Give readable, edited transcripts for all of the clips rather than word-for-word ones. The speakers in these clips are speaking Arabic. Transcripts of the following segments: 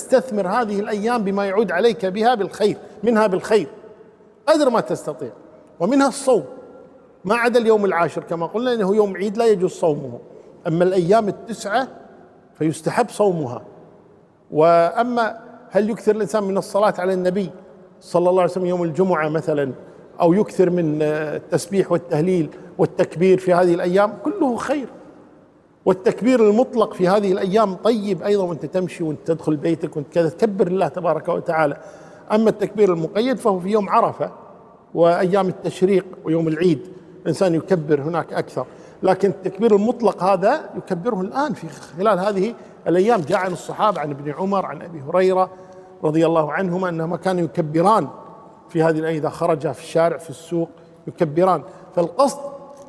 تستثمر هذه الأيام بما يعود عليك بها بالخير، منها بالخير قدر ما تستطيع، ومنها الصوم ما عدا اليوم العاشر كما قلنا إنه يوم عيد لا يجوز صومه، أما الأيام التسعة فيستحب صومها. وأما هل يكثر الإنسان من الصلاة على النبي صلى الله عليه وسلم يوم الجمعة مثلا، أو يكثر من التسبيح والتهليل والتكبير في هذه الأيام، كله خير. والتكبير المطلق في هذه الأيام طيب أيضا، وأنت تمشي وأنت تدخل بيتك وأنت كذا تكبر الله تبارك وتعالى. أما التكبير المقيد فهو في يوم عرفة وأيام التشريق ويوم العيد الإنسان يكبر هناك أكثر، لكن التكبير المطلق هذا يكبره الآن في خلال هذه الأيام. جاء عن الصحابة عن ابن عمر عن أبي هريرة رضي الله عنهما أنهما كانوا يكبران في هذه الأيام إذا خرجا في الشارع في السوق يكبران. فالقصد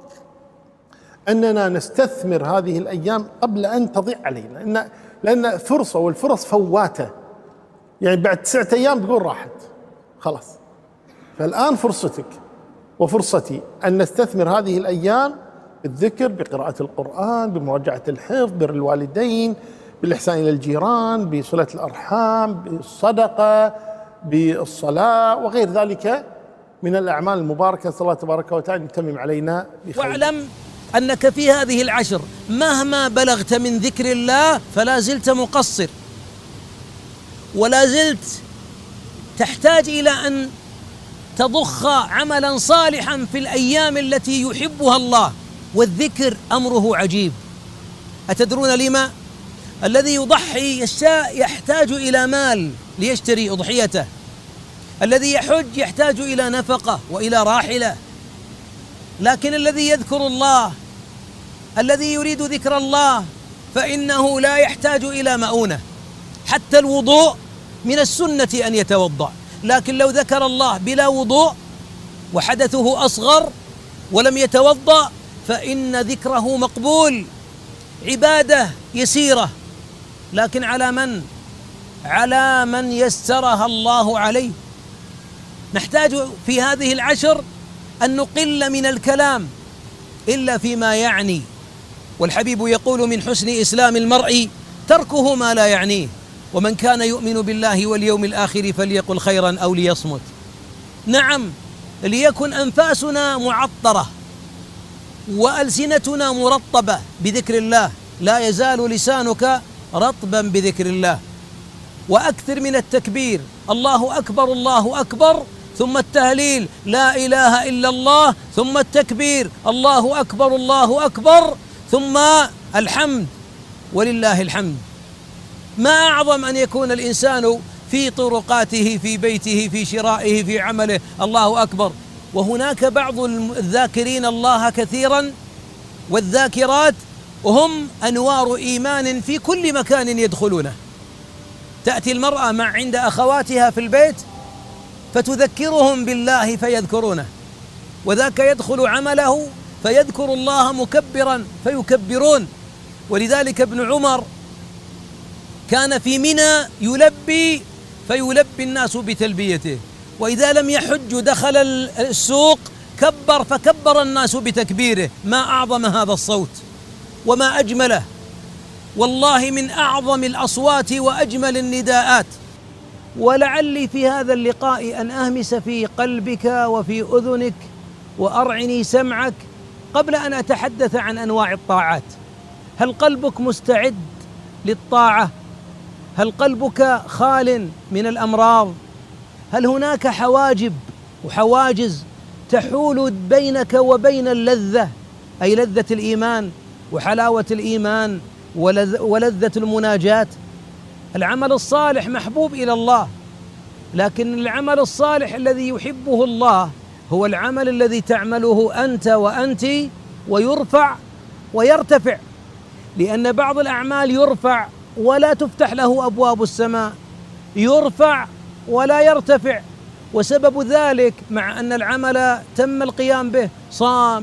أننا نستثمر هذه الأيام قبل أن تضيع علينا، لأن فرصة، والفرص فواتة، يعني بعد 9 أيام تقول راحت خلاص. فالآن فرصتك وفرصتي أن نستثمر هذه الأيام بالذكر، بقراءة القرآن، بمراجعة الحفظ، بر الوالدين، بالإحسان إلى الجيران، بصلة الأرحام، بالصدقة، بالصلاة وغير ذلك من الأعمال المباركة. صلى الله تبارك وتعالى يتمم علينا بخير. واعلم أنك في هذه العشر مهما بلغت من ذكر الله فلا زلت مقصر، ولا زلت تحتاج إلى أن تضخ عملا صالحا في الأيام التي يحبها الله. والذكر أمره عجيب. أتدرون لما؟ الذي يضحي يحتاج إلى مال ليشتري أضحيته، الذي يحج يحتاج إلى نفقة وإلى راحلة، لكن الذي يذكر الله، الذي يريد ذكر الله، فإنه لا يحتاج إلى مؤونة. حتى الوضوء من السنة أن يتوضأ، لكن لو ذكر الله بلا وضوء وحدثه أصغر ولم يتوضأ فإن ذكره مقبول. عبادة يسيرة، لكن على من يسرها الله عليه. نحتاج في هذه العشر أن نقل من الكلام إلا فيما يعني، والحبيب يقول من حسن إسلام المرء تركه ما لا يعنيه، ومن كان يؤمن بالله واليوم الآخر فليقل خيرا أو ليصمت. نعم، ليكن أنفاسنا معطرة وألسنتنا مرطبة بذكر الله، لا يزال لسانك رطبا بذكر الله. وأكثر من التكبير، الله أكبر الله أكبر، ثم التهليل لا إله إلا الله، ثم التكبير الله أكبر الله أكبر، ثم الحمد ولله الحمد. ما أعظم أن يكون الإنسان في طرقاته، في بيته، في شرائه، في عمله الله أكبر. وهناك بعض الذاكرين الله كثيرا والذاكرات وهم أنوار إيمان في كل مكان يدخلونه. تأتي المرأة عند أخواتها في البيت فتذكرهم بالله فيذكرونه، وذاك يدخل عمله فيذكر الله مكبرا فيكبرون. ولذلك ابن عمر كان في منى يلبي فيلبي الناس بتلبيته، وإذا لم يحج دخل السوق كبر فكبر الناس بتكبيره. ما أعظم هذا الصوت وما أجمله، والله من أعظم الأصوات وأجمل النداءات. ولعلي في هذا اللقاء أن أهمس في قلبك وفي أذنك وأرعني سمعك قبل أن أتحدث عن أنواع الطاعات. هل قلبك مستعد للطاعة؟ هل قلبك خال من الأمراض؟ هل هناك حواجب وحواجز تحول بينك وبين اللذة، أي لذة الإيمان وحلاوة الإيمان ولذة المناجاة؟ العمل الصالح محبوب إلى الله، لكن العمل الصالح الذي يحبه الله هو العمل الذي تعمله أنت وأنت ويرفع ويرتفع، لأن بعض الأعمال يرفع ولا تفتح له أبواب السماء، يرفع ولا يرتفع. وسبب ذلك مع أن العمل تم القيام به، صام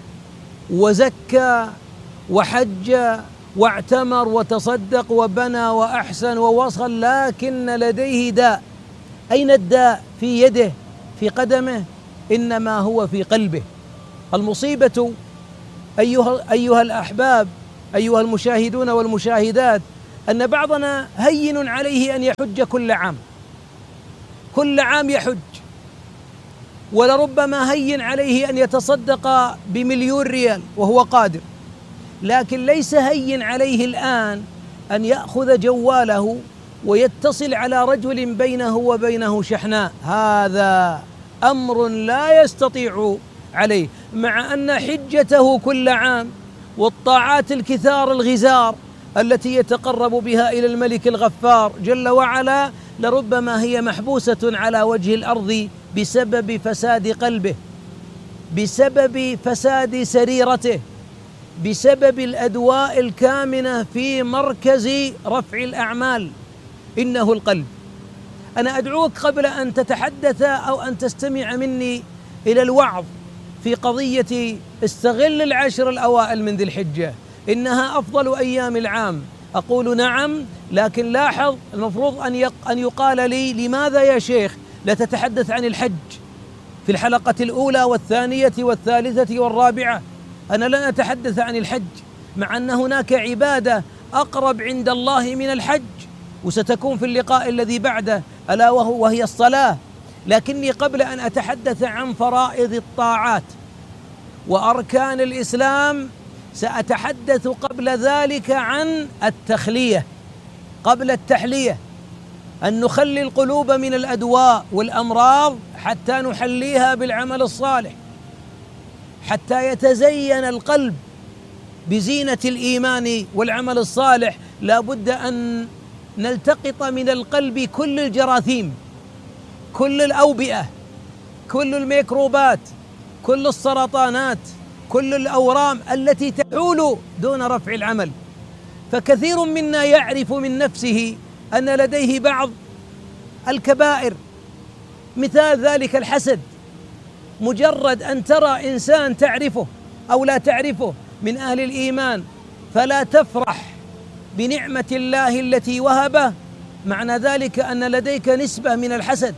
وزكى وحج واعتمر وتصدق وبنى وأحسن ووصل، لكن لديه داء. أين الداء؟ في يده، في قدمه، إنما هو في قلبه. المصيبة أيها الأحباب، أيها المشاهدون والمشاهدات، أن بعضنا هين عليه أن يحج كل عام، كل عام يحج، ولربما هين عليه أن يتصدق ب1,000,000 ريال وهو قادر، لكن ليس هين عليه الآن أن يأخذ جواله ويتصل على رجل بينه وبينه شحناء. هذا أمر لا يستطيع عليه، مع أن حجته كل عام والطاعات الكثار الغزار التي يتقرب بها إلى الملك الغفار جل وعلا لربما هي محبوسة على وجه الأرض بسبب فساد قلبه، بسبب فساد سريرته، بسبب الأدواء الكامنة في مركز رفع الأعمال، إنه القلب. أنا أدعوك قبل أن تتحدث أو أن تستمع مني إلى الوعظ في قضية استغل العشر الأوائل من ذي الحجة، إنها أفضل أيام العام. أقول نعم، لكن لاحظ المفروض أن يقال لي لماذا يا شيخ لا تتحدث عن الحج في الحلقة الأولى والثانية والثالثة والرابعة؟ أنا لن أتحدث عن الحج، مع أن هناك عبادة أقرب عند الله من الحج وستكون في اللقاء الذي بعده، ألا وهي الصلاة. لكني قبل أن أتحدث عن فرائض الطاعات وأركان الإسلام سأتحدث قبل ذلك عن التخلية قبل التحلية، أن نخلي القلوب من الأدواء والأمراض حتى نحليها بالعمل الصالح، حتى يتزين القلب بزينة الإيمان والعمل الصالح. لا بد أن نلتقط من القلب كل الجراثيم، كل الأوبئة، كل الميكروبات، كل السرطانات، كل الأورام التي تحول دون رفع العمل. فكثير منا يعرف من نفسه أن لديه بعض الكبائر، مثال ذلك الحسد. مجرد أن ترى إنسان تعرفه أو لا تعرفه من أهل الإيمان فلا تفرح بنعمة الله التي وهبه، معنى ذلك أن لديك نسبة من الحسد،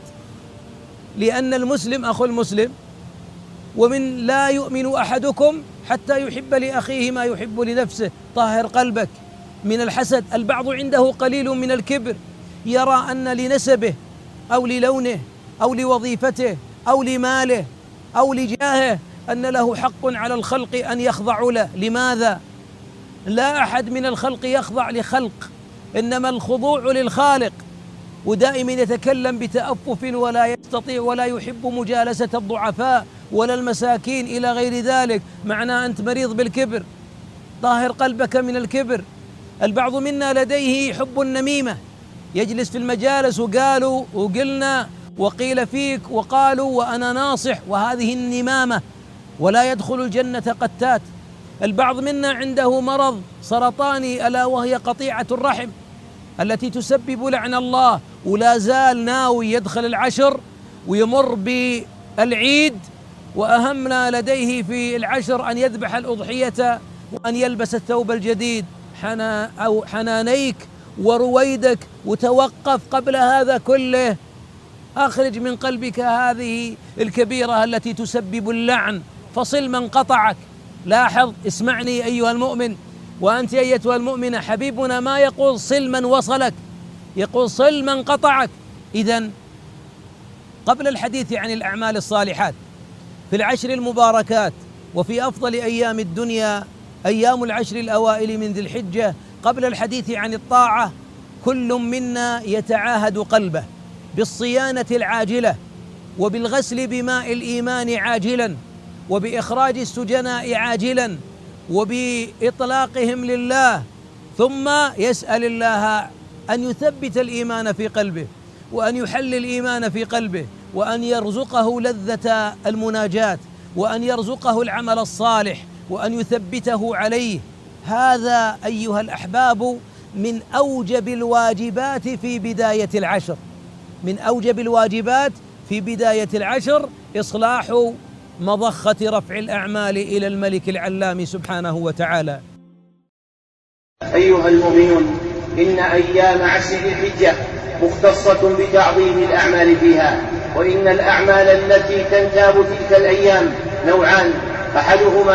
لأن المسلم أخو المسلم، ومن لا يؤمن أحدكم حتى يحب لأخيه ما يحب لنفسه. طهر قلبك من الحسد. البعض عنده قليل من الكبر، يرى أن لنسبه أو للونه أو لوظيفته أو لماله أو لجاهه أن له حق على الخلق أن يخضعوا له. لماذا؟ لا أحد من الخلق يخضع لخلق، إنما الخضوع للخالق. ودائما يتكلم بتأفف ولا يستطيع ولا يحب مجالسة الضعفاء ولا المساكين إلى غير ذلك، معناه أنت مريض بالكبر. طهر قلبك من الكبر. البعض منا لديه حب النميمة، يجلس في المجالس وقالوا وقلنا وقيل فيك وقالوا وأنا ناصح، وهذه النمامة، ولا يدخل الجنة قتات. البعض منا عنده مرض سرطاني ألا وهي قطيعة الرحم التي تسبب لعن الله، ولا زال ناوي يدخل العشر ويمر بالعيد، وأهم ما لديه في العشر أن يذبح الأضحية وأن يلبس الثوب الجديد. حنانيك ورويدك وتوقف قبل هذا كله. أخرج من قلبك هذه الكبيرة التي تسبب اللعن، فصل من قطعك. لاحظ، اسمعني أيها المؤمن وأنت أيتها المؤمنة، حبيبنا ما يقول صل من وصلك، يقول صل من قطعك. إذن قبل الحديث عن الأعمال الصالحات في العشر المباركات وفي أفضل أيام الدنيا أيام العشر الأوائل من ذي الحجة، قبل الحديث عن الطاعة كل منا يتعاهد قلبه بالصيانة العاجلة وبالغسل بماء الإيمان عاجلا، وبإخراج السجناء عاجلا، وبإطلاقهم لله، ثم يسأل الله أن يثبت الإيمان في قلبه وأن يحل الإيمان في قلبه وأن يرزقه لذة المناجاة وأن يرزقه العمل الصالح وأن يثبته عليه. هذا أيها الأحباب من أوجب الواجبات في بداية العشر، من أوجب الواجبات في بداية العشر إصلاح مضخة رفع الأعمال إلى الملك العلام سبحانه وتعالى. أيها المؤمنون، إن أيام عشر ذي الحجة مختصة بتعظيم الأعمال فيها، وإن الأعمال التي تنتاب تلك الأيام نوعان: أحدهما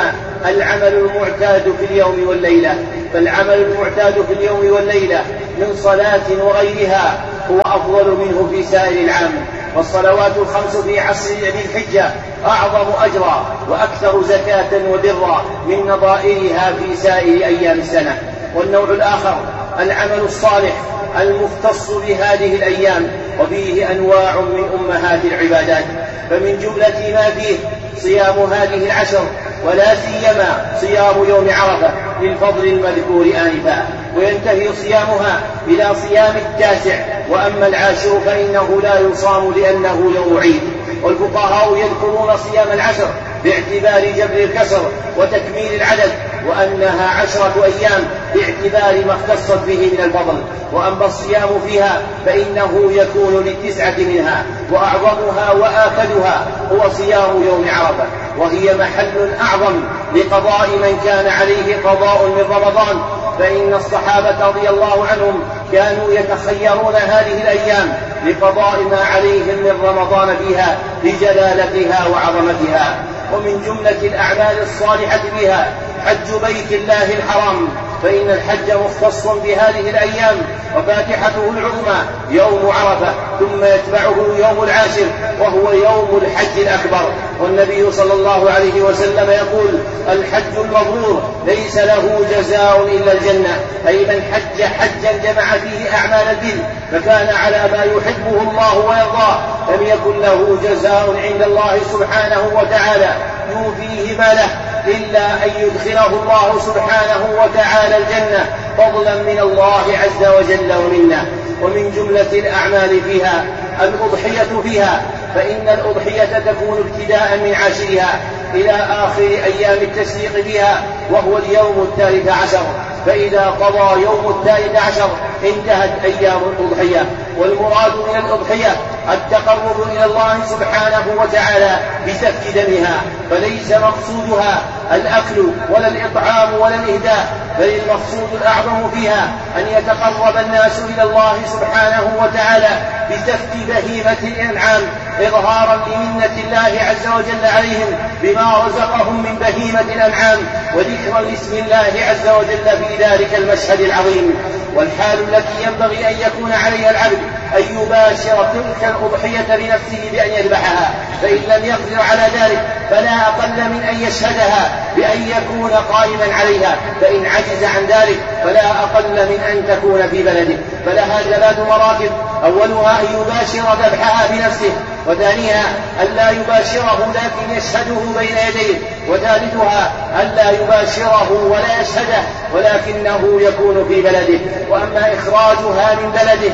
العمل المعتاد في اليوم والليلة، فالعمل المعتاد في اليوم والليلة من صلاة وغيرها هو أفضل منه في سائر العام. والصلوات الخمس في عشر ذي الحجة أعظم أجرا وأكثر زكاة وبرا من نظائرها في سائر أيام السنة. والنوع الآخر العمل الصالح المختص بهذه الأيام، وفيه أنواع من أمهات العبادات. فمن جملة ما فيه صيام هذه العشر، ولا سيما صيام يوم عرفة للفضل المذكور آنفا، وينتهي صيامها إلى صيام التاسع. وأما العاشر فإنه لا يصام لأنه يوم عيد. والفقهاء يذكرون صيام العشر باعتبار جبر الكسر وتكميل العدد، وأنها 10 أيام باعتبار ما اختصت به من الفضل. وأما الصيام فيها فإنه يكون ل9 منها، وأعظمها وآكدها هو صيام يوم عرفة، وهي محل أعظم لقضاء من كان عليه قضاء من رمضان. فإن الصحابة رضي الله عنهم كانوا يتخيرون هذه الأيام لقضاء ما عليهم من رمضان فيها لجلالتها وعظمتها. ومن جملة الأعمال الصالحة بها حج بيت الله الحرام، فإن الحج مختص بهذه الأيام، وفاتحته العظمى يوم عرفة، ثم يتبعه يوم العاشر وهو يوم الحج الأكبر. والنبي صلى الله عليه وسلم يقول: الحج المبرور ليس له جزاء إلا الجنة، أي من حج حجا جمع فيه أعمال البر فكان على ما يحبه الله ويرضاه لم يكن له جزاء عند الله سبحانه وتعالى يوفيه ما له إلا أن يدخله الله سبحانه وتعالى الجنة فضلا من الله عز وجل ومنه. ومن جملة الأعمال فيها الأضحية فيها، فإن الأضحية تكون ابتداء من عاشرها إلى آخر أيام التشريق بها، وهو اليوم 13. فإذا قضى يوم 13 انتهت أيام الأضحية. والمراد من الأضحية التقرب إلى الله سبحانه وتعالى بسفك دمها، فليس مقصودها الأكل ولا الإطعام ولا الإهداء، بل المقصود الأعظم فيها أن يتقرب الناس إلى الله سبحانه وتعالى بسفك بهيمة الأنعام إظهارا لمنة الله عز وجل عليهم بما رزقهم من بهيمة الأنعام، وذكرا لاسم الله عز وجل في ذلك المشهد العظيم. والحال التي ينبغي أن يكون عليها العبد أن يباشر تلك الأضحية بنفسه بأن يذبحها، فإن لم يقدر على ذلك فلا أقل من أن يشهدها بأن يكون قائما عليها، فإن عجز عن ذلك فلا أقل من أن تكون في بلده. فلها 3 مراتب: أولها أن يباشر ذبحها بنفسه، وثانيها أن لا يباشره لكن يشهده بين يديه، وثالثها أن لا يباشره ولا يشهده ولكنه يكون في بلده. وأما إخراجها من بلده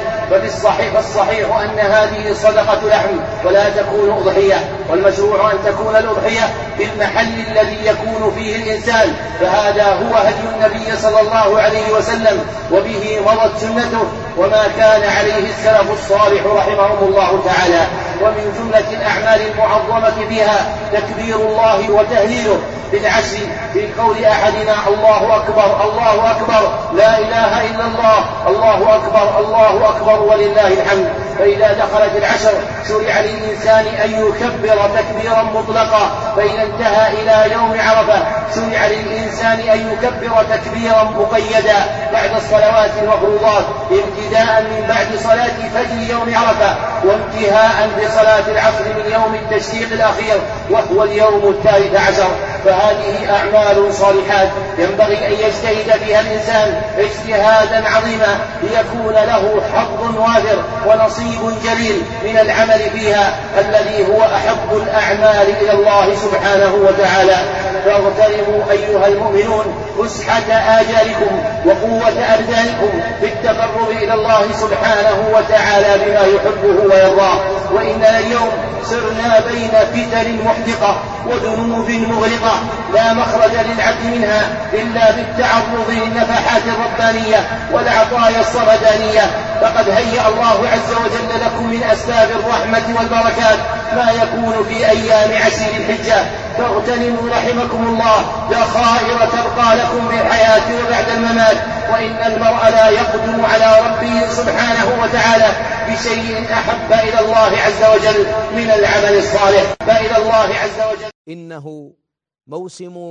فالصحيح أن هذه صدقة لحم ولا تكون أضحية، والمشروع أن تكون الأضحية في المحل الذي يكون فيه الإنسان، فهذا هو هدي النبي صلى الله عليه وسلم، وبه مضت سنته وما كان عليه السلف الصالح رحمهم الله تعالى. ومن جملة الأعمال المعظمة بها تكبير الله وتهليله بالعشر، في قول أحدنا: الله أكبر الله أكبر لا إله إلا الله، الله أكبر الله أكبر ولله الحمد. فإذا دخلت العشر شرع للإنسان أن يكبر تكبيرا مطلقا، فإذا انتهى إلى يوم عرفة شرع للإنسان أن يكبر تكبيرا مقيدا بعد الصلوات المفروضات، ابتداء من بعد صلاة فجر يوم عرفة وانتهاء بصلاة العصر من يوم التشريق الأخير وهو اليوم 13. فهذه أعمال صالحات ينبغي أن يجتهد فيها الإنسان اجتهادا عظيما ليكون له حظ وافر ونصيب جليل من العمل فيها الذي هو أحب الأعمال إلى الله سبحانه وتعالى. فاغتنموا أيها المؤمنون فسحة آجالكم وقوة أبدانكم في التقرب إلى الله سبحانه وتعالى بما يحبه ويرضاه. وإننا اليوم سرنا بين فتن محدقة وذنوب مغلقة لا مخرج للعبد منها إلا بالتعرض للنفحات الربانية والعطايا الصمدانية. فقد هيأ الله عز وجل لكم من أسباب الرحمة والبركات ما يكون في أيام عشر الحجة، فاغتنموا رحمكم الله ذخائر تبقى لكم بالحياة وبعد الممات. وإن المرء لا يقدم على ربه سبحانه وتعالى بشيء أحب إلى الله عز وجل من العمل الصالح، فإلى الله عز وجل إنه موسم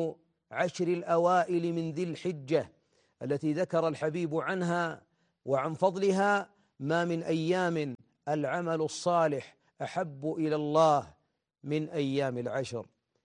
10 الأوائل من ذي الحجة التي ذكر الحبيب عنها وعن فضلها: ما من أيام العمل الصالح أحب إلى الله من أيام العشر.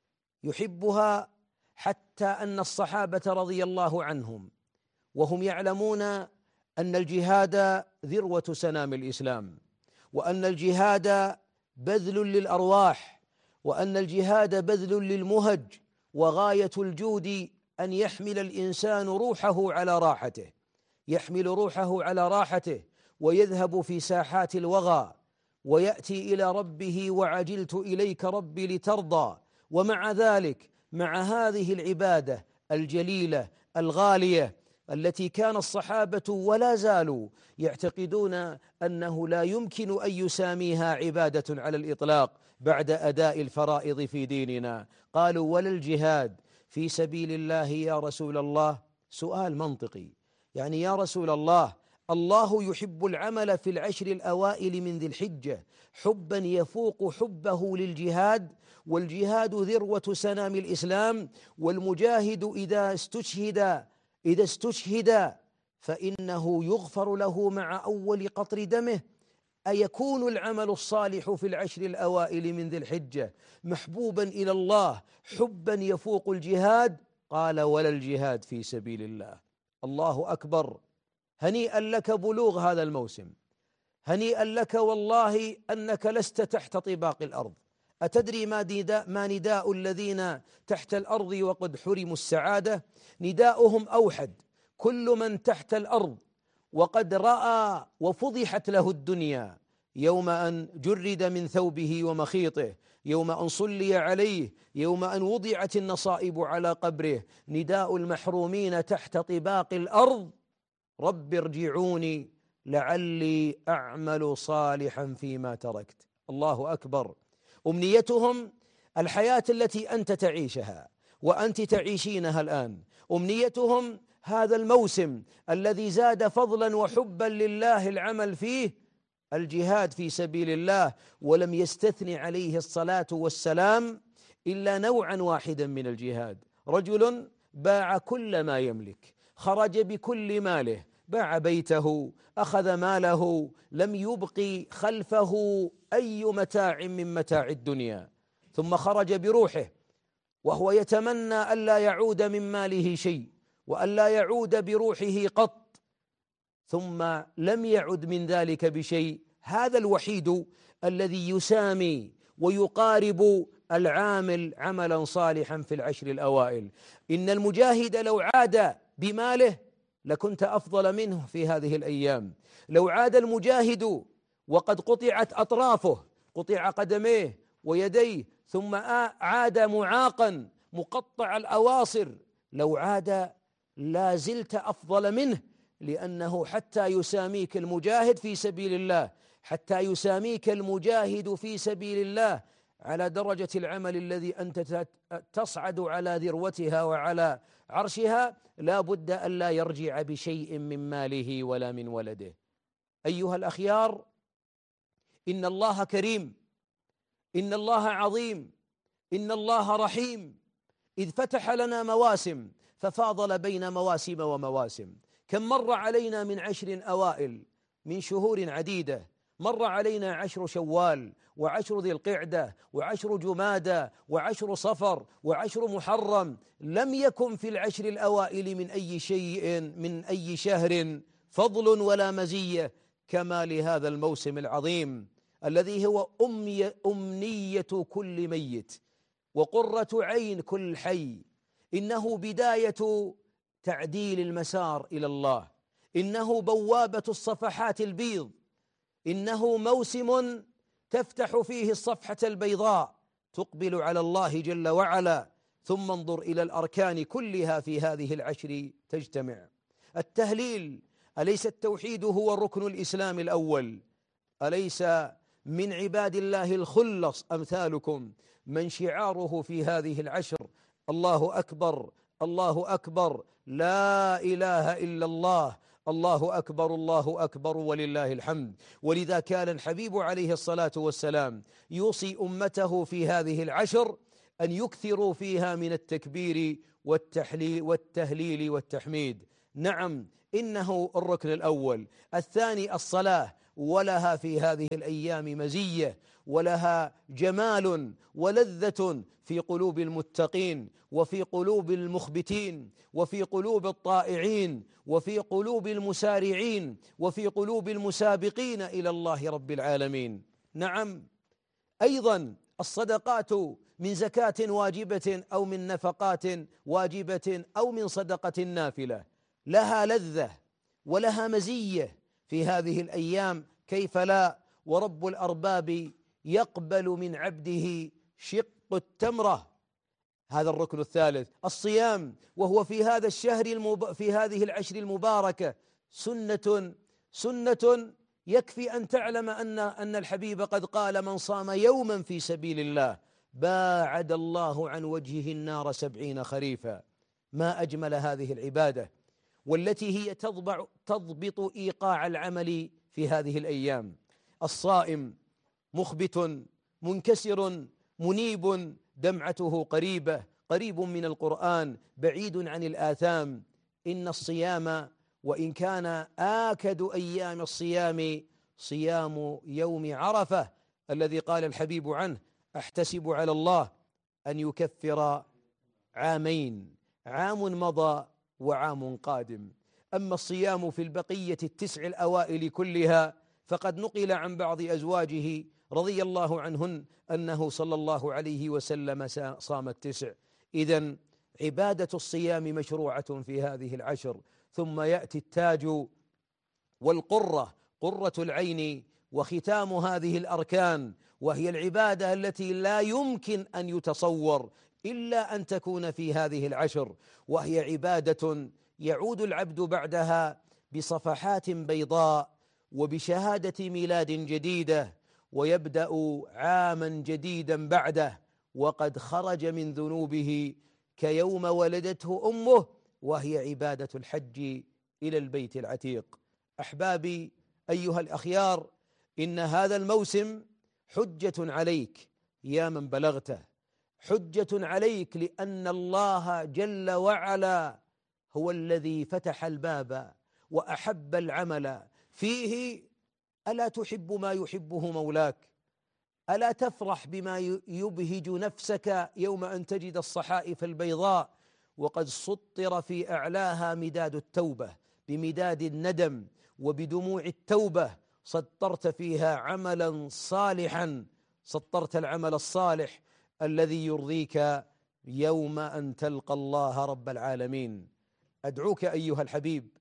يحبها حتى أن الصحابة رضي الله عنهم وهم يعلمون أن الجهاد ذروة سنام الإسلام، وأن الجهاد بذل للأرواح، وأن الجهاد بذل للمهج، وغاية الجود أن يحمل الإنسان روحه على راحته، يحمل روحه على راحته ويذهب في ساحات الوغى ويأتي إلى ربه: وعجلت إليك ربي لترضى. ومع ذلك، مع هذه العبادة الجليلة الغالية التي كان الصحابة ولا زالوا يعتقدون أنه لا يمكن أن يساميها عبادة على الإطلاق بعد أداء الفرائض في ديننا، قالوا: ولا الجهاد في سبيل الله يا رسول الله؟ سؤال منطقي، يعني يا رسول الله، الله يحب العمل في العشر الأوائل من ذي الحجة حبا يفوق حبه للجهاد، والجهاد ذروة سنام الإسلام، والمجاهد إذا استشهد فإنه يغفر له مع أول قطر دمه. أيكون العمل الصالح في العشر الأوائل من ذي الحجة محبوبا إلى الله حبا يفوق الجهاد؟ قال: ولا الجهاد في سبيل الله. الله أكبر! هنيئا لك بلوغ هذا الموسم، هنيئا لك والله أنك لست تحت طباق الأرض. أتدري ما نداء الذين تحت الأرض وقد حرموا السعادة؟ نداؤهم أوحد: كل من تحت الأرض وقد رأى وفضحت له الدنيا يوم أن جرد من ثوبه ومخيطه، يوم أن صلي عليه، يوم أن وضعت النصائب على قبره، نداء المحرومين تحت طباق الأرض: رب ارجعوني لعلي أعمل صالحا فيما تركت. الله أكبر! أمنيتهم الحياة التي أنت تعيشها وأنت تعيشينها الآن، أمنيتهم هذا الموسم الذي زاد فضلا وحبا لله العمل فيه، الجهاد في سبيل الله. ولم يستثن عليه الصلاة والسلام إلا نوعا واحدا من الجهاد: رجل باع كل ما يملك، خرج بكل ماله، باع بيته، أخذ ماله، لم يبق خلفه أي متاع من متاع الدنيا، ثم خرج بروحه وهو يتمنى ألا يعود من ماله شيء وألا يعود بروحه قط، ثم لم يعد من ذلك بشيء. هذا الوحيد الذي يسامي ويقارب العامل عملا صالحا في العشر الأوائل. إن المجاهد لو عاد بماله لكنت أفضل منه في هذه الأيام. لو عاد المجاهد وقد قطعت أطرافه، قطع قدميه ويديه، ثم عاد معاقا مقطع الأواصر، لو عاد لا زلت أفضل منه، لأنه حتى يساميك المجاهد في سبيل الله، حتى يساميك المجاهد في سبيل الله على درجة العمل الذي أنت تصعد على ذروتها وعلى عرشها، لا بد أن لا يرجع بشيء من ماله ولا من ولده. أيها الأخيار، إن الله كريم، إن الله عظيم، إن الله رحيم، إذ فتح لنا مواسم ففاضل بين مواسم ومواسم. كم مر علينا من عشر أوائل من شهور عديدة، مر علينا 10 شوال، و10 ذي القعدة، و10 جمادى، و10 صفر، و10 محرم. لم يكن في العشر الأوائل من أي شيء من أي شهر فضل ولا مزية كما لهذا الموسم العظيم الذي هو أمنية كل ميت وقرة عين كل حي. إنه بداية تعديل المسار إلى الله، إنه بوابة الصفحات البيض، إنه موسم تفتح فيه الصفحة البيضاء تقبل على الله جل وعلا. ثم انظر إلى الأركان كلها في هذه العشر تجتمع. التهليل، أليس التوحيد هو ركن الإسلام الأول؟ أليس من عباد الله الخلص أمثالكم من شعاره في هذه العشر الله أكبر، الله أكبر، لا إله إلا الله، الله أكبر، الله أكبر ولله الحمد. ولذا كان الحبيب عليه الصلاة والسلام يوصي أمته في هذه العشر أن يكثروا فيها من التكبير والتهليل والتحميد. نعم، إنه الركن الأول. الثاني الصلاة، ولها في هذه الأيام مزية، ولها جمال ولذة في قلوب المتقين، وفي قلوب المخبتين، وفي قلوب الطائعين، وفي قلوب المسارعين، وفي قلوب المسابقين إلى الله رب العالمين. نعم، أيضا الصدقات من زكاة واجبة أو من نفقات واجبة أو من صدقة نافلة لها لذة ولها مزية في هذه الأيام، كيف لا؟ ورب الأرباب يقبل من عبده شق التمرة. هذا الركن الثالث. الصيام، وهو في هذا الشهر في هذه العشر المباركة سنة يكفي أن تعلم أن الحبيب قد قال: من صام يوما في سبيل الله باعد الله عن وجهه النار 70 خريفا. ما أجمل هذه العبادة، والتي هي تضبط إيقاع العمل في هذه الأيام. الصائم مخبت منكسر منيب، دمعته قريب من القرآن، بعيد عن الآثام. إن الصيام، وإن كان آكد أيام الصيام صيام يوم عرفة الذي قال الحبيب عنه: أحتسب على الله أن يكفر عامين، عام مضى وعام قادم. أما الصيام في البقية 9 الأوائل كلها فقد نقل عن بعض أزواجه رضي الله عنهن أنه صلى الله عليه وسلم صام 9. إذن عبادة الصيام مشروعة في هذه العشر. ثم يأتي التاج والقرة، قرة العين، وختام هذه الأركان، وهي العبادة التي لا يمكن أن يتصور إلا أن تكون في هذه العشر، وهي عبادة يعود العبد بعدها بصفحات بيضاء وبشهادة ميلاد جديدة، ويبدأ عاما جديدا بعده وقد خرج من ذنوبه كيوم ولدته أمه، وهي عبادة الحج إلى البيت العتيق. أحبابي أيها الأخيار، إن هذا الموسم حجة عليك يا من بلغته، حجة عليك لأن الله جل وعلا هو الذي فتح الباب وأحب العمل فيه. ألا تحب ما يحبه مولاك؟ ألا تفرح بما يبهج نفسك يوم أن تجد الصحائف البيضاء وقد سطر في أعلاها مداد التوبة بمداد الندم وبدموع التوبة؟ سطرت فيها عملا صالحا، سطرت العمل الصالح الذي يرضيك يوم أن تلقى الله رب العالمين. أدعوك أيها الحبيب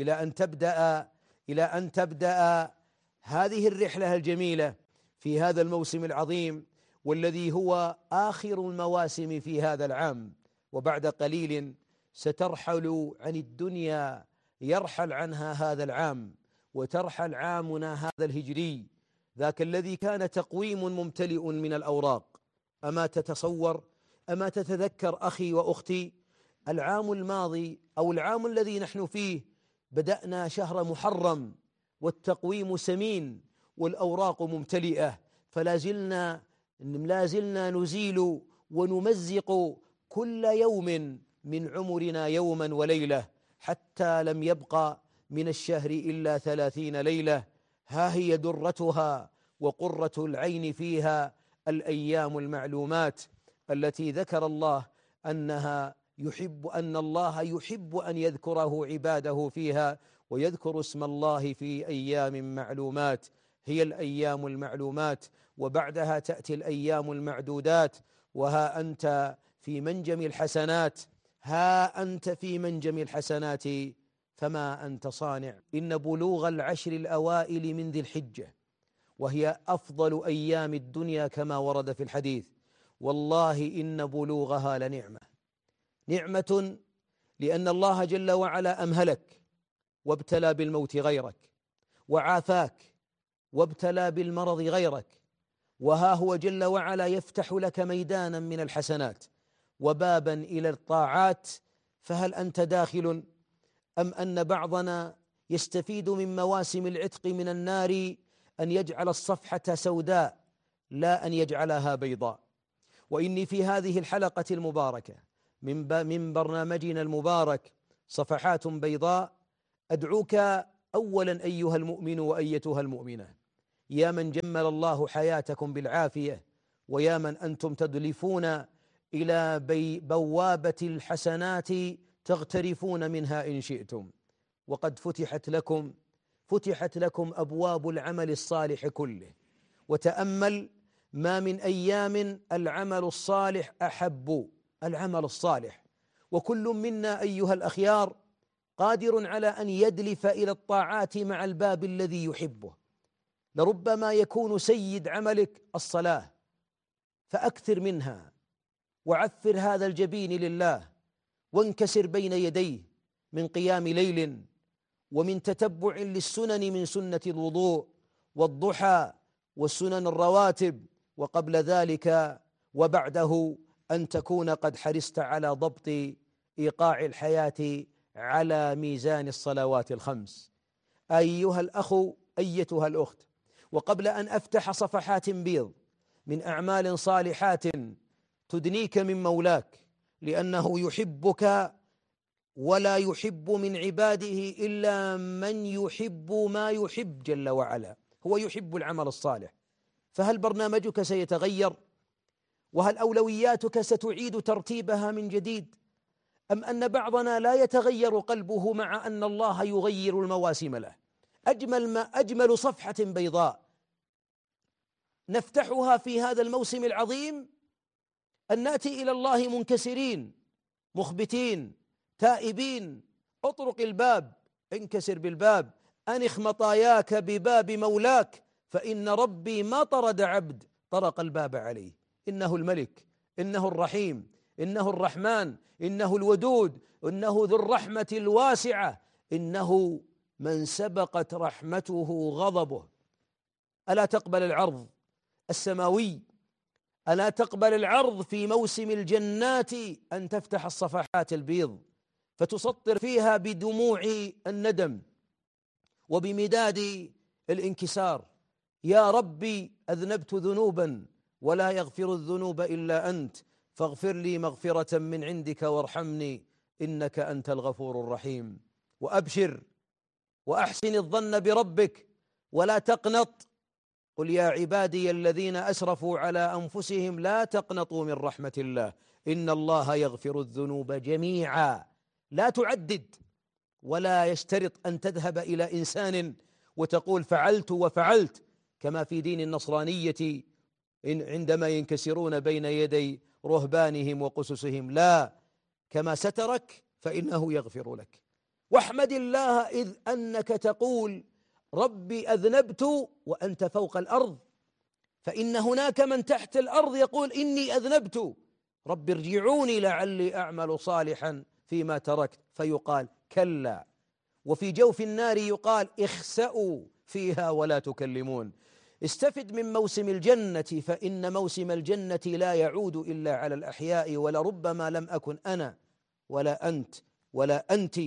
إلى أن تبدأ هذه الرحلة الجميلة في هذا الموسم العظيم، والذي هو آخر المواسم في هذا العام. وبعد قليل سترحل عن الدنيا، يرحل عنها هذا العام، وترحل عامنا هذا الهجري، ذاك الذي كان تقويم ممتلئ من الأوراق. أما تتصور، أما تتذكر أخي وأختي، العام الماضي أو العام الذي نحن فيه بدأنا شهر محرم والتقويم سمين والأوراق ممتلئة، فلا زلنا نزيل ونمزق كل يوم من عمرنا يوما وليلة، حتى لم يبقى من الشهر إلا 30 ليلة. ها هي درتها وقرة العين فيها الأيام المعلومات التي ذكر الله أن الله يحب أن يذكره عباده فيها، ويذكر اسم الله في أيام معلومات. هي الأيام المعلومات، وبعدها تأتي الأيام المعدودات. وها أنت في منجم الحسنات، ها أنت في منجم الحسنات فما أنت صانع. إن بلوغ العشر الأوائل من ذي الحجة، وهي أفضل أيام الدنيا كما ورد في الحديث، والله إن بلوغها لنعمة، نعمة لأن الله جل وعلا أمهلك وابتلى بالموت غيرك، وعافاك وابتلى بالمرض غيرك، وها هو جل وعلا يفتح لك ميدانا من الحسنات وبابا إلى الطاعات. فهل أنت داخل، أم أن بعضنا يستفيد من مواسم العتق من النار أن يجعل الصفحة سوداء لا أن يجعلها بيضاء؟ وإني في هذه الحلقة المباركة من برنامجنا المبارك صفحات بيضاء أدعوك أولا أيها المؤمن وأيتها المؤمنة، يا من جمل الله حياتكم بالعافية، ويا من أنتم تدلفون إلى بوابة الحسنات تغترفون منها إن شئتم، وقد فتحت لكم أبواب العمل الصالح كله. وتأمل ما من أيام العمل الصالح أحب العمل الصالح، وكل منا أيها الأخيار قادر على أن يدلف إلى الطاعات مع الباب الذي يحبه. لربما يكون سيد عملك الصلاة، فأكثر منها، وعثر هذا الجبين لله، وانكسر بين يديه من قيام ليل، ومن تتبع للسنن من سنة الوضوء والضحى والسنن الرواتب، وقبل ذلك وبعده أن تكون قد حرصت على ضبط إيقاع الحياة على ميزان الصلوات الخمس. أيها الأخ أيتها الأخت، وقبل أن أفتح صفحات بيض من أعمال صالحات تدنيك من مولاك، لأنه يحبك ولا يحب من عباده إلا من يحب ما يحب جل وعلا، هو يحب العمل الصالح. فهل برنامجك سيتغير؟ وهل أولوياتك ستعيد ترتيبها من جديد؟ أم أن بعضنا لا يتغير قلبه مع أن الله يغير المواسم له؟ أجمل صفحة بيضاء نفتحها في هذا الموسم العظيم أن نأتي إلى الله منكسرين مخبتين تائبين. اطرق الباب، انكسر بالباب، أنخ مطاياك بباب مولاك، فإن ربي ما طرد عبد طرق الباب عليه. إنه الملك، إنه الرحيم، إنه الرحمن، إنه الودود، إنه ذو الرحمة الواسعة، إنه من سبقت رحمته غضبه. ألا تقبل العرض السماوي؟ ألا تقبل العرض في موسم الجنات أن تفتح الصفحات البيض فتسطر فيها بدموع الندم وبمداد الانكسار؟ يا ربي أذنبت ذنوبا ولا يغفر الذنوب إلا أنت، فاغفر لي مغفرة من عندك وارحمني إنك أنت الغفور الرحيم. وأبشر وأحسن الظن بربك ولا تقنط. قل يا عبادي الذين أسرفوا على أنفسهم لا تقنطوا من رحمة الله إن الله يغفر الذنوب جميعا. لا تعدد، ولا يشترط أن تذهب إلى إنسان وتقول فعلت وفعلت، كما في دين النصرانية عندما ينكسرون بين يدي رهبانهم وقسسهم. لا، كما سترك فإنه يغفر لك. واحمد الله إذ أنك تقول ربي أذنبت وأنت فوق الأرض، فإن هناك من تحت الأرض يقول إني أذنبت ربي ارجعوني لعلي أعمل صالحا فيما تركت، فيقال كلا. وفي جوف النار يقال اخسأوا فيها ولا تكلمون. استفد من موسم الجنة، فإن موسم الجنة لا يعود إلا على الأحياء، ولربما لم أكن أنا ولا أنت ولا أنت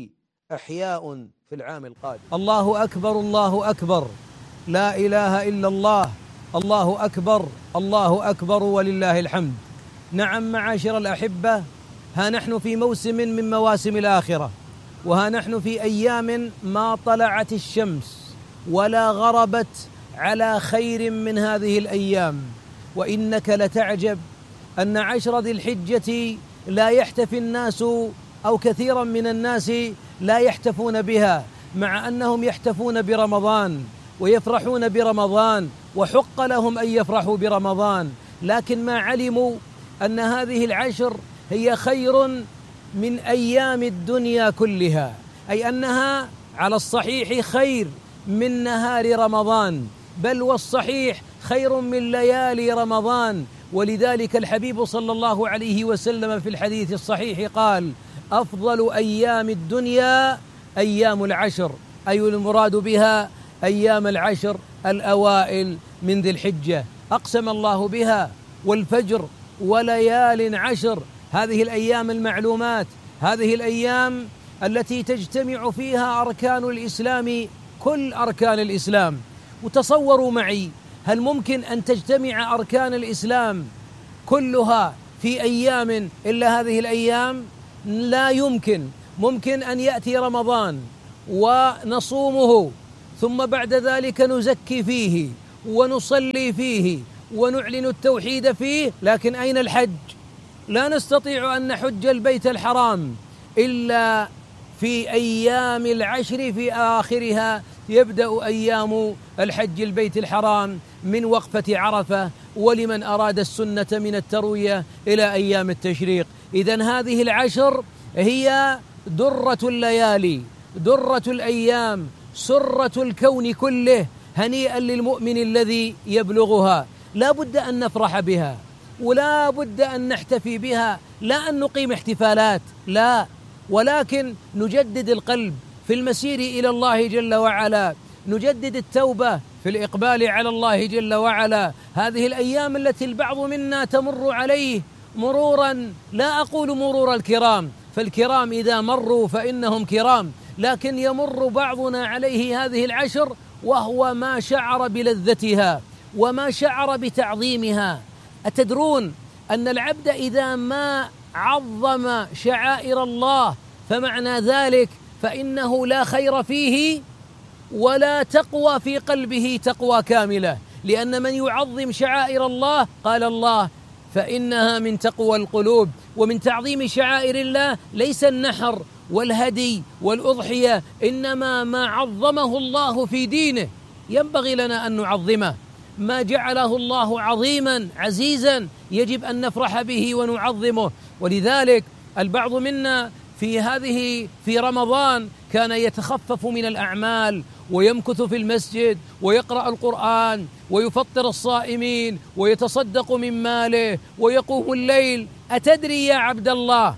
أحياء في العام القادم. الله أكبر، الله أكبر، لا إله إلا الله، الله أكبر، الله أكبر ولله الحمد. نعم معاشر الأحبة، ها نحن في موسم من مواسم الآخرة، وها نحن في أيام ما طلعت الشمس ولا غربت على خير من هذه الأيام. وإنك لتعجب أن عشر ذي الحجة لا يحتفي الناس أو كثيرا من الناس لا يحتفون بها، مع أنهم يحتفون برمضان ويفرحون برمضان، وحق لهم أن يفرحوا برمضان، لكن ما علموا أن هذه العشر هي خير من أيام الدنيا كلها، أي أنها على الصحيح خير من نهار رمضان، بل والصحيح خير من ليالي رمضان. ولذلك الحبيب صلى الله عليه وسلم في الحديث الصحيح قال أفضل أيام الدنيا أيام العشر، أي المراد بها أيام العشر الأوائل من ذي الحجة، أقسم الله بها والفجر وليال عشر. هذه الأيام المعلومات، هذه الأيام التي تجتمع فيها أركان الإسلام، كل أركان الإسلام. وتصوروا معي، هل ممكن أن تجتمع أركان الإسلام كلها في أيام إلا هذه الأيام؟ لا يمكن. ممكن أن يأتي رمضان ونصومه، ثم بعد ذلك نزكي فيه ونصلي فيه ونعلن التوحيد فيه، لكن أين الحج؟ لا نستطيع أن نحج البيت الحرام إلا في أيام العشر، في آخرها يبدأ أيام الحج البيت الحرام من وقفة عرفة، ولمن أراد السنة من التروية إلى أيام التشريق. إذن هذه العشر هي درة الليالي، درة الأيام، سرة الكون كله. هنيئا للمؤمن الذي يبلغها. لا بد أن نفرح بها، ولا بد أن نحتفي بها، لا أن نقيم احتفالات، لا، ولكن نجدد القلب في المسير إلى الله جل وعلا، نجدد التوبة في الإقبال على الله جل وعلا. هذه الأيام التي البعض منا تمر عليه مرورا، لا أقول مرور الكرام، فالكرام إذا مروا فإنهم كرام، لكن يمر بعضنا عليه هذه العشر وهو ما شعر بلذتها وما شعر بتعظيمها. أتدرون أن العبد إذا ما عظم شعائر الله فمعنى ذلك فإنه لا خير فيه ولا تقوى في قلبه تقوى كاملة، لأن من يعظم شعائر الله قال الله فإنها من تقوى القلوب. ومن تعظيم شعائر الله ليس النحر والهدي والأضحية، إنما ما عظمه الله في دينه ينبغي لنا أن نعظمه. ما جعله الله عظيما عزيزا يجب أن نفرح به ونعظمه. ولذلك البعض منا في رمضان كان يتخفف من الأعمال ويمكث في المسجد ويقرأ القرآن ويفطر الصائمين ويتصدق من ماله ويقوم الليل. أتدري يا عبد الله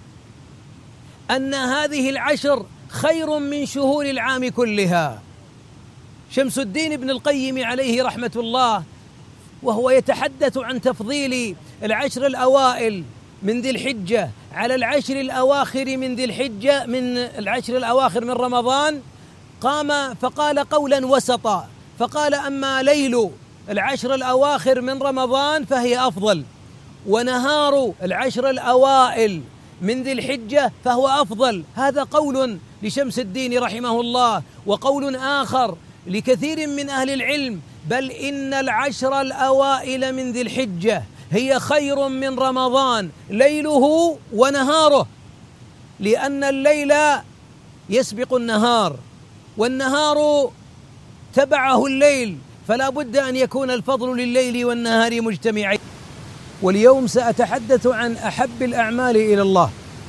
أن هذه العشر خير من شهور العام كلها؟ شمس الدين ابن القيم عليه رحمة الله وهو يتحدث عن تفضيل العشر الأوائل من ذي الحجة على العشر الأواخر من ذي الحجة، من العشر الأواخر من رمضان، قام فقال قولا وسطا، فقال أما ليل العشر الأواخر من رمضان فهي أفضل، ونهار العشر الأوائل من ذي الحجة فهو أفضل. هذا قول لشمس الدين رحمه الله. وقول آخر لكثير من أهل العلم، بل إن العشر الأوائل من ذي الحجة هي خير من رمضان ليله ونهاره، لأن الليل يسبق النهار والنهار تبعه الليل، فلا بد أن يكون الفضل لليل والنهار مجتمعين. واليوم سأتحدث عن أحب الأعمال إلى الله،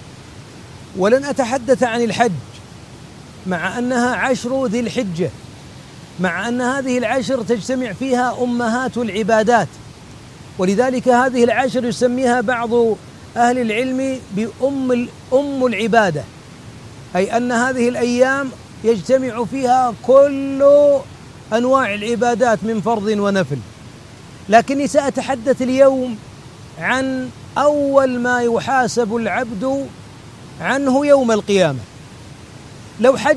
ولن أتحدث عن الحج مع أنها عشر ذي الحجة، مع أن هذه العشر تجتمع فيها أمهات العبادات، ولذلك هذه العشر يسميها بعض أهل العلم بأم العبادة، أي أن هذه الأيام يجتمع فيها كل أنواع العبادات من فرض ونفل. لكني سأتحدث اليوم عن أول ما يحاسب العبد عنه يوم القيامة. لو حج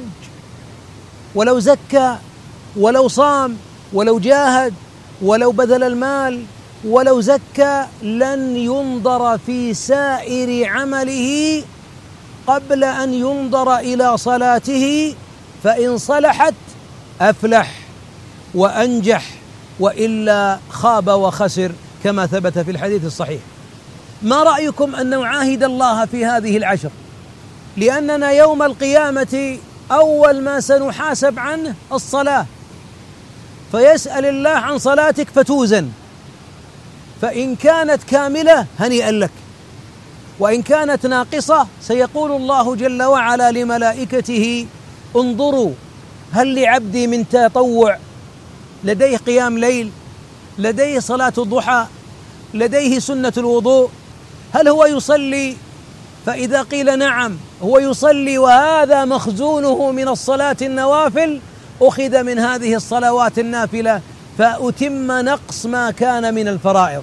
ولو زكى ولو صام ولو جاهد ولو بذل المال ولو زكى لن ينظر في سائر عمله قبل أن ينظر إلى صلاته، فإن صلحت أفلح وأنجح، وإلا خاب وخسر كما ثبت في الحديث الصحيح. ما رأيكم أن نعاهد الله في هذه العشر؟ لأننا يوم القيامة أول ما سنحاسب عنه الصلاة، فيسأل الله عن صلاتك فتوزن، فإن كانت كاملة هنيئا لك، وإن كانت ناقصة سيقول الله جل وعلا لملائكته انظروا هل لعبدي من تطوع، لديه قيام ليل، لديه صلاة الضحى، لديه سنة الوضوء، هل هو يصلي؟ فإذا قيل نعم هو يصلي وهذا مخزونه من الصلاة النوافل، أخذ من هذه الصلوات النافلة فأتم نقص ما كان من الفرائض.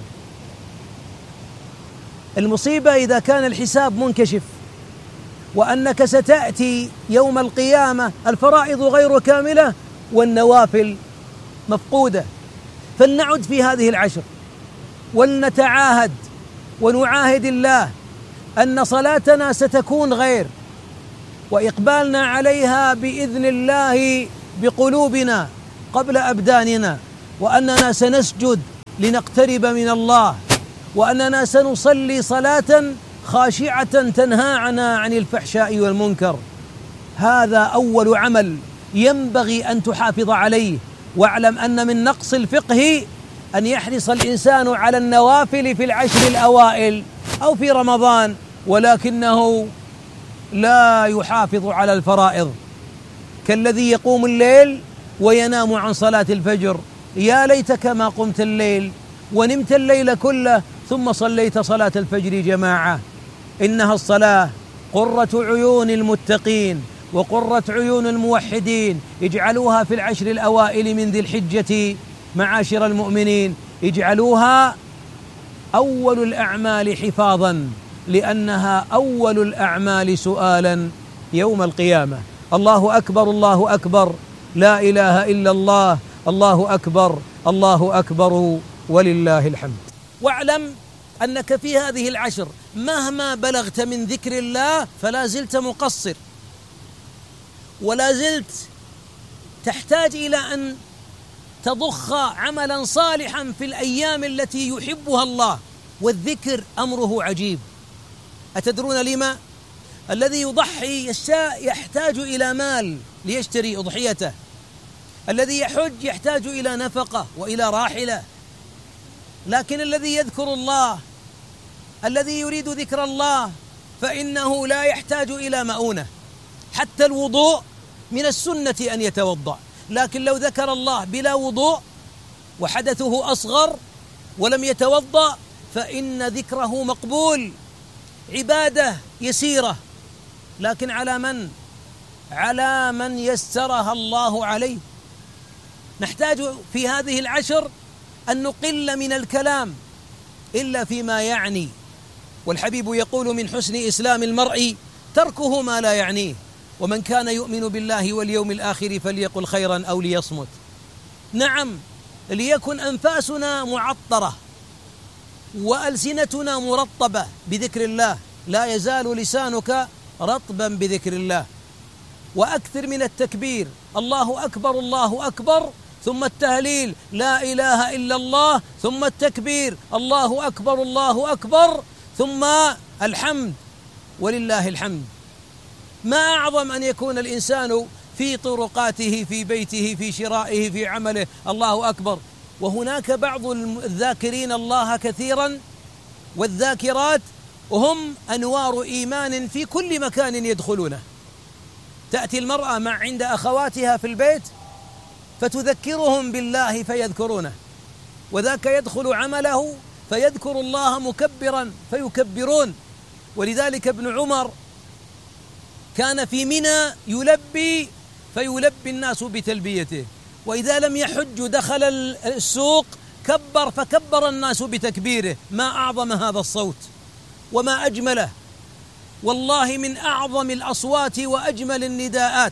المصيبة إذا كان الحساب منكشف وأنك ستأتي يوم القيامة الفرائض غير كاملة والنوافل مفقودة. فلنعد في هذه العشر ولنتعاهد ونعاهد الله أن صلاتنا ستكون غير، وإقبالنا عليها بإذن الله بقلوبنا قبل أبداننا، وأننا سنسجد لنقترب من الله، وأننا سنصلي صلاة خاشعة تنهانا عن الفحشاء والمنكر. هذا أول عمل ينبغي أن تحافظ عليه. واعلم أن من نقص الفقه أن يحرص الإنسان على النوافل في العشر الأوائل أو في رمضان، ولكنه لا يحافظ على الفرائض، كالذي يقوم الليل وينام عن صلاة الفجر. يا ليتك ما قمت الليل ونمت الليل كله ثم صليت صلاة الفجر جماعة. إنها الصلاة قرة عيون المتقين وقرة عيون الموحدين. اجعلوها في العشر الأوائل من ذي الحجة معاشر المؤمنين، اجعلوها أول الأعمال حفاظا، لأنها أول الأعمال سؤالا يوم القيامة. الله أكبر، الله أكبر، لا إله إلا الله، الله أكبر، الله أكبر، ولله الحمد. واعلم أنك في هذه العشر مهما بلغت من ذكر الله فلا زلت مقصر، ولا زلت تحتاج إلى أن تضخ عملا صالحا في الأيام التي يحبها الله. والذكر أمره عجيب. أتدرون لما؟ الذي يضحي يحتاج إلى مال ليشتري أضحيته، الذي يحج يحتاج إلى نفقة وإلى راحلة، لكن الذي يذكر الله، الذي يريد ذكر الله، فإنه لا يحتاج إلى مؤونة. حتى الوضوء من السنة أن يتوضأ، لكن لو ذكر الله بلا وضوء وحدثه أصغر ولم يتوضأ فإن ذكره مقبول، عبادة يسيرة، لكن على من يسرها الله عليه. نحتاج في هذه العشر أن نقل من الكلام إلا فيما يعني، والحبيب يقول: من حسن إسلام المرء تركه ما لا يعنيه، ومن كان يؤمن بالله واليوم الآخر فليقل خيرا أو ليصمت. نعم، ليكن أنفاسنا معطرة وألسنتنا مرطبة بذكر الله، لا يزال لسانك رطبا بذكر الله. وأكثر من التكبير: الله أكبر، الله أكبر، ثم التهليل لا إله إلا الله، ثم التكبير الله أكبر، الله أكبر، ثم الحمد ولله الحمد. ما أعظم أن يكون الإنسان في طرقاته، في بيته، في شرائه، في عمله الله أكبر. وهناك بعض الذاكرين الله كثيرا والذاكرات وهم أنوار إيمان في كل مكان يدخلونه. تأتي المرأة عند أخواتها في البيت فتذكرهم بالله فيذكرونه، وذاك يدخل عمله فيذكر الله مكبرا فيكبرون. ولذلك ابن عمر كان في منى يلبي فيلبي الناس بتلبيته، وإذا لم يحج دخل السوق كبر فكبر الناس بتكبيره. ما أعظم هذا الصوت وما أجمله، والله من أعظم الأصوات وأجمل النداءات.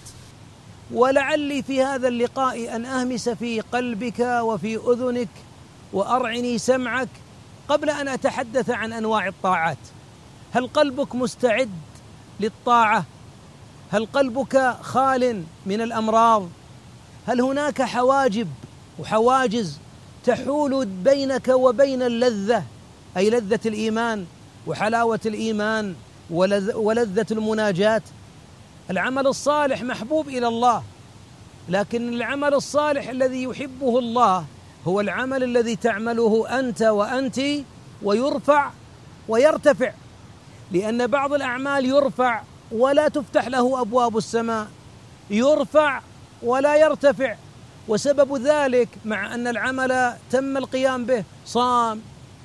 ولعلي في هذا اللقاء أن أهمس في قلبك وفي أذنك وأرعني سمعك قبل أن أتحدث عن أنواع الطاعات. هل قلبك مستعد للطاعة؟ هل قلبك خال من الأمراض؟ هل هناك حواجب وحواجز تحول بينك وبين اللذة، أي لذة الإيمان وحلاوة الإيمان ولذة المناجاة؟ العمل الصالح محبوب إلى الله، لكن العمل الصالح الذي يحبه الله هو العمل الذي تعمله أنت وأنت ويرفع ويرتفع، لأن بعض الأعمال يرفع ولا تفتح له أبواب السماء، يرفع ولا يرتفع. وسبب ذلك مع أن العمل تم القيام به، صام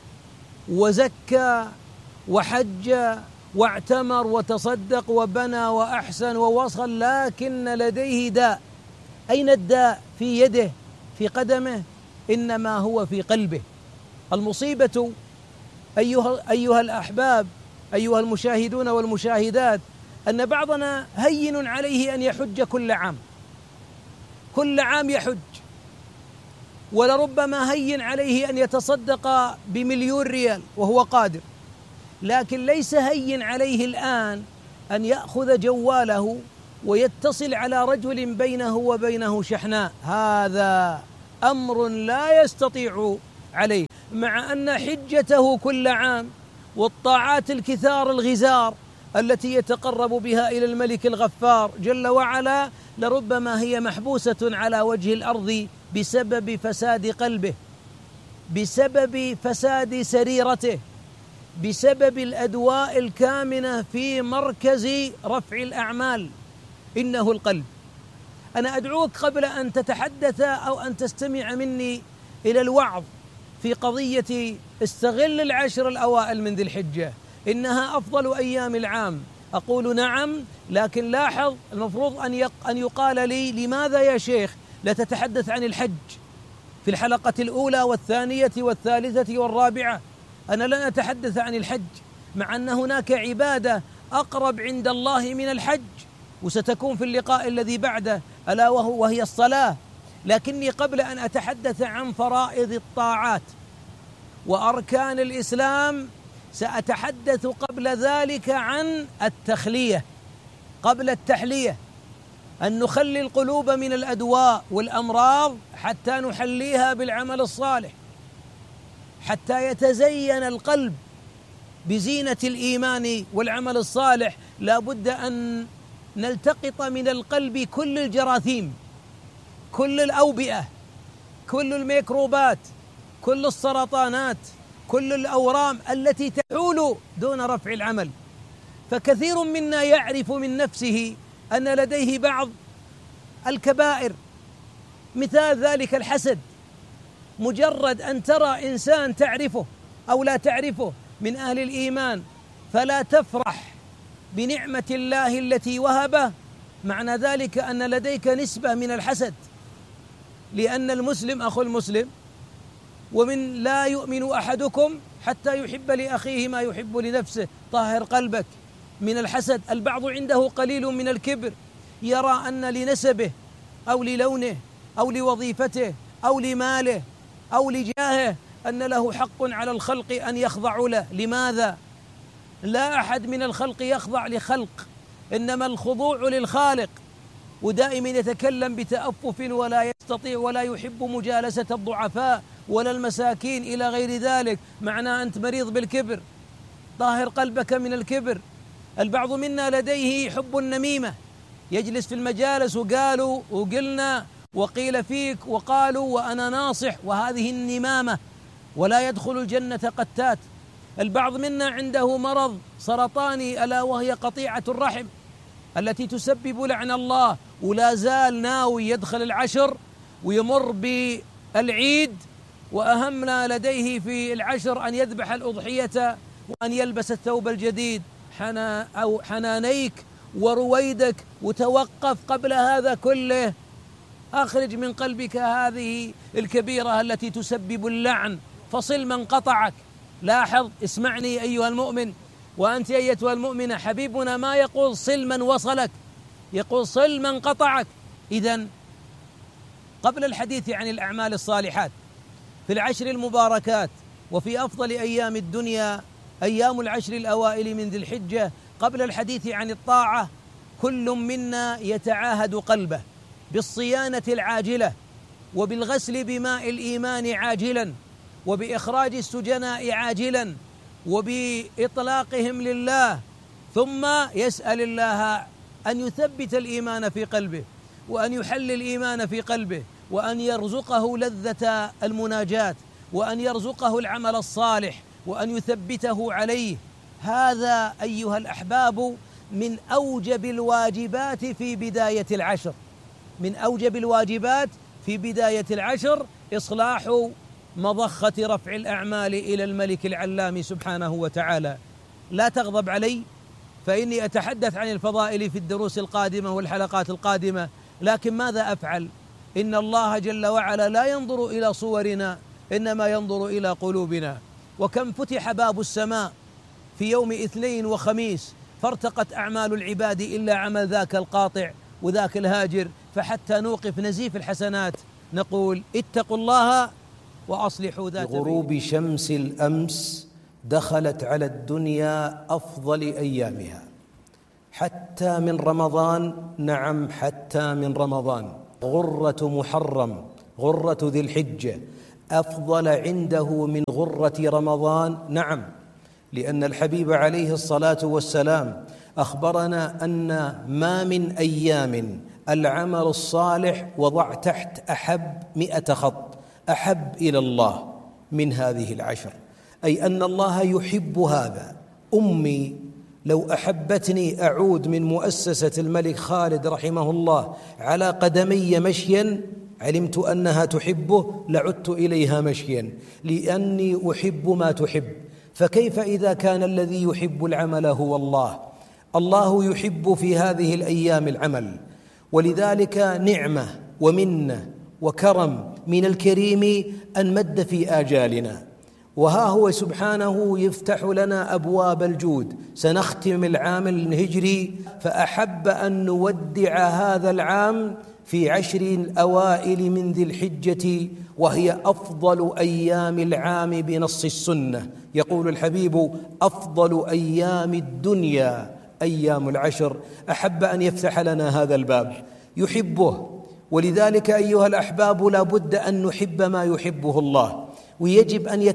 وزكى وحج واعتمر وتصدق وبنى وأحسن ووصل، لكن لديه داء. أين الداء؟ في يده، في قدمه، إنما هو في قلبه. المصيبة أيها الأحباب، أيها المشاهدون والمشاهدات، أن بعضنا هين عليه أن يحج كل عام يحج، ولربما هين عليه أن يتصدق ب1,000,000 ريال وهو قادر، لكن ليس هين عليه الآن أن يأخذ جواله ويتصل على رجل بينه وبينه شحناء، هذا أمر لا يستطيع عليه، مع أن حجته كل عام والطاعات الكثار الغزار التي يتقرب بها إلى الملك الغفار جل وعلا لربما هي محبوسة على وجه الأرض بسبب فساد قلبه، بسبب فساد سريرته، بسبب الأدواء الكامنة في مركز رفع الأعمال، إنه القلب. أنا أدعوك قبل أن تتحدث أو أن تستمع مني إلى الوعظ في قضية استغل العشر الأوائل من ذي الحجة، إنها أفضل أيام العام. أقول نعم، لكن لاحظ المفروض أن يقال لي لماذا يا شيخ لا تتحدث عن الحج في الحلقة الأولى والثانية والثالثة والرابعة؟ أنا لن أتحدث عن الحج، مع أن هناك عبادة أقرب عند الله من الحج وستكون في اللقاء الذي بعده، ألا وهي الصلاة. لكني قبل أن أتحدث عن فرائض الطاعات وأركان الإسلام سأتحدث قبل ذلك عن التخلية قبل التحلية، أن نخلي القلوب من الأدواء والأمراض حتى نحليها بالعمل الصالح، حتى يتزين القلب بزينة الإيمان والعمل الصالح. لا بد أن نلتقط من القلب كل الجراثيم، كل الأوبئة، كل الميكروبات، كل السرطانات، كل الأورام التي تحول دون رفع العمل. فكثير منا يعرف من نفسه أن لديه بعض الكبائر، مثال ذلك الحسد. مجرد أن ترى إنسان تعرفه أو لا تعرفه من أهل الإيمان فلا تفرح بنعمة الله التي وهبه، معنى ذلك أن لديك نسبة من الحسد، لأن المسلم أخو المسلم، ومن لا يؤمن أحدكم حتى يحب لأخيه ما يحب لنفسه. طهر قلبك من الحسد. البعض عنده قليل من الكبر، يرى أن لنسبه أو للونه أو لوظيفته أو لماله أو لجاهه أن له حق على الخلق أن يخضعوا له. لماذا؟ لا أحد من الخلق يخضع لخلق، إنما الخضوع للخالق. ودائما يتكلم بتأفف ولا يستطيع ولا يحب مجالسة الضعفاء ولا المساكين إلى غير ذلك، معناه أنت مريض بالكبر. طهر قلبك من الكبر. البعض منا لديه حب النميمة، يجلس في المجالس وقالوا وقلنا وقيل فيك وقالوا وأنا ناصح، وهذه النمامة، ولا يدخل الجنة قتات. البعض منا عنده مرض سرطاني ألا وهي قطيعة الرحم التي تسبب لعن الله، ولا زال ناوي يدخل العشر ويمر بالعيد، وأهم ما لديه في العشر أن يذبح الأضحية وأن يلبس الثوب الجديد. حنانيك ورويدك وتوقف قبل هذا كله. أخرج من قلبك هذه الكبيرة التي تسبب اللعن، فصل من قطعك. لاحظ، اسمعني أيها المؤمن وأنت أيتها المؤمنة، حبيبنا ما يقول صل من وصلك، يقول صل من قطعك. إذن قبل الحديث عن الأعمال الصالحات في العشر المباركات وفي أفضل أيام الدنيا أيام العشر الأوائل من ذي الحجة، قبل الحديث عن الطاعة، كل منا يتعاهد قلبه بالصيانة العاجلة وبالغسل بماء الإيمان عاجلا، وبإخراج السجناء عاجلا، وبإطلاقهم لله، ثم يسأل الله أن يثبت الإيمان في قلبه، وأن يحل الإيمان في قلبه، وأن يرزقه لذة المناجاة، وأن يرزقه العمل الصالح، وأن يثبته عليه. هذا أيها الأحباب من أوجب الواجبات في بداية العشر، من أوجب الواجبات في بداية العشر إصلاح مضخة رفع الأعمال إلى الملك العلام سبحانه وتعالى. لا تغضب علي فإني أتحدث عن الفضائل في الدروس القادمة والحلقات القادمة، لكن ماذا أفعل؟ إن الله جل وعلا لا ينظر إلى صورنا، إنما ينظر إلى قلوبنا. وكم فتح باب السماء في يوم اثنين وخميس فارتقت أعمال العباد إلا عمل ذاك القاطع وذاك الهاجر، فحتى نوقف نزيف الحسنات نقول اتقوا الله وأصلحوا ذات بغروب شمس الأمس دخلت على الدنيا أفضل أيامها، حتى من رمضان. نعم، حتى من رمضان. غرة محرم، غرة ذي الحجة أفضل عنده من غرة رمضان. نعم، لأن الحبيب عليه الصلاة والسلام أخبرنا أن ما من أيام العمل الصالح وضع تحت أحب 100 خط أحب إلى الله من هذه العشر، أي أن الله يحب هذا. أمي لو أحبتني أعود من مؤسسة الملك خالد رحمه الله على قدمي مشيا، علمت أنها تحبه لعدت إليها مشيا، لأني أحب ما تحب. فكيف إذا كان الذي يحب العمل هو الله؟ الله يحب في هذه الأيام العمل، ولذلك نعمة ومنة وكرم من الكريم أن مد في آجالنا، وها هو سبحانه يفتح لنا أبواب الجود. سنختم العام الهجري، فأحب أن نودع هذا العام في 10 الأوائل من ذي الحجة، وهي أفضل أيام العام بنص السنة. يقول الحبيب: أفضل أيام الدنيا أيام العشر. أحب أن يفتح لنا هذا الباب، يحبه. ولذلك أيها الأحباب لا بد أن نحب ما يحبه الله، ويجب أن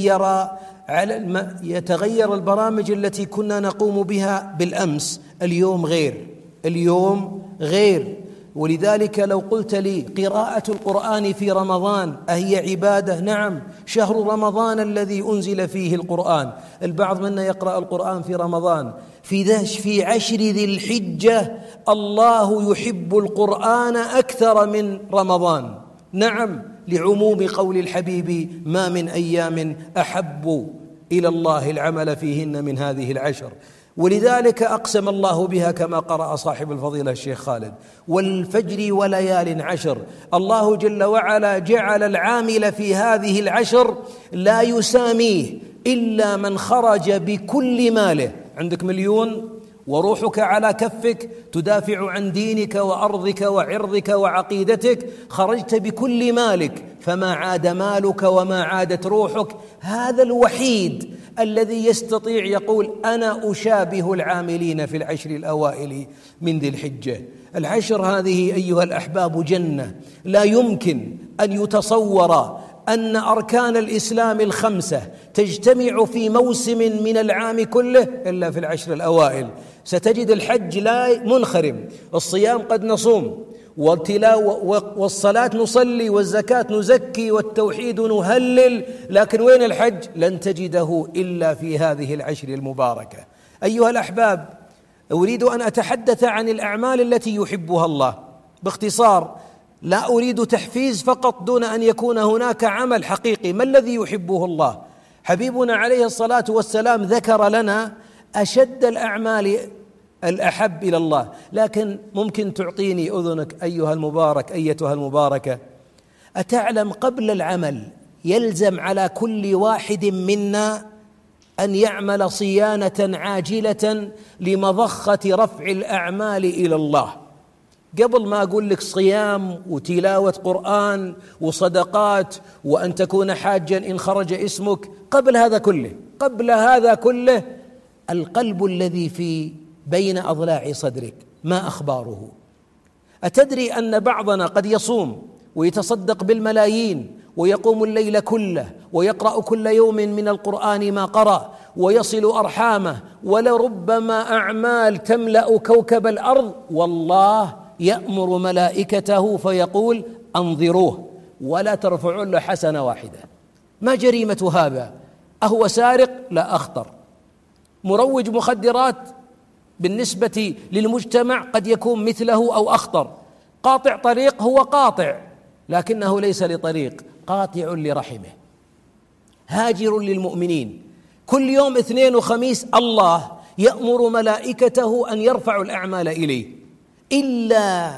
يتغير البرامج التي كنا نقوم بها بالأمس. اليوم غير، اليوم غير. ولذلك لو قلت لي قراءة القرآن في رمضان أهي عبادة؟ نعم، شهر رمضان الذي أنزل فيه القرآن. البعض منا يقرأ القرآن في رمضان، في 10 ذي الحجة الله يحب القرآن أكثر من رمضان. نعم، لعموم قول الحبيب: ما من أيام أحب إلى الله العمل فيهن من هذه العشر. ولذلك أقسم الله بها كما قرأ صاحب الفضيلة الشيخ خالد: والفجر وليال عشر. الله جل وعلا جعل العامل في هذه العشر لا يساميه إلا من خرج بكل ماله. عندك 1,000,000 وروحك على كفك تدافع عن دينك وأرضك وعرضك وعقيدتك، خرجت بكل مالك، فما عاد مالك وما عادت روحك. هذا الوحيد الذي يستطيع يقول: أنا أشابه العاملين في 10 الأوائل من ذي الحجة. العشر هذه أيها الأحباب جنة، لا يمكن أن يتصور أن أركان الإسلام 5 تجتمع في موسم من العام كله إلا في 10 الأوائل. ستجد الحج لا منخرم، الصيام قد نصوم، والصلاة نصلي، والزكاة نزكي، والتوحيد نهلل، لكن وين الحج؟ لن تجده إلا في هذه 10 المباركة. أيها الأحباب، أريد أن أتحدث عن الأعمال التي يحبها الله باختصار. لا أريد تحفيز فقط دون أن يكون هناك عمل حقيقي. ما الذي يحبه الله؟ حبيبنا عليه الصلاة والسلام ذكر لنا أشد الأعمال الأحب إلى الله، لكن ممكن تعطيني أذنك أيها المبارك أيتها المباركة، أتعلم قبل العمل يلزم على كل واحد منا أن يعمل صيانة عاجلة لمضخة رفع الأعمال إلى الله؟ قبل ما أقول لك صيام وتلاوة قرآن وصدقات وأن تكون حاجا إن خرج اسمك، قبل هذا كله القلب الذي في بين أضلاع صدرك، ما أخباره؟ أتدري أن بعضنا قد يصوم ويتصدق بالملايين ويقوم الليل كله ويقرأ كل يوم من القرآن ما قرأ ويصل أرحامه، ولربما أعمال تملأ كوكب الأرض، والله يأمر ملائكته فيقول: أنظروه ولا ترفعون له حسنة واحدة. ما جريمة هذا؟ أهو سارق؟ لا، أخطر. مروج مخدرات بالنسبة للمجتمع قد يكون مثله أو أخطر. قاطع طريق، هو قاطع لكنه ليس لطريق، قاطع لرحمه، هاجر للمؤمنين. كل يوم اثنين وخميس الله يأمر ملائكته أن يرفعوا الأعمال إليه، إلا